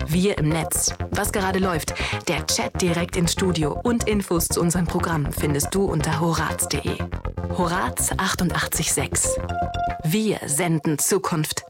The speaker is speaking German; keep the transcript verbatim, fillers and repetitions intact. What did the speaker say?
Wir im Netz. Was gerade läuft. Der Chat direkt ins Studio und Infos zu unseren Programmen findest du unter horaz punkt de. Horaz achtundachtzig Komma sechs. Wir senden Zukunft.